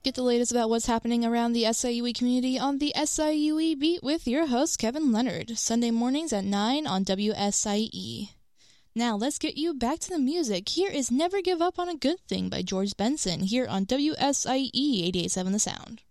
Get the latest about what's happening around the SIUE community on the SIUE Beat with your host, Kevin Leonard, Sunday mornings at 9 on WSIE. Now let's get you back to the music. Here is Never Give Up on a Good Thing by George Benson here on WSIE 88.7 The Sound.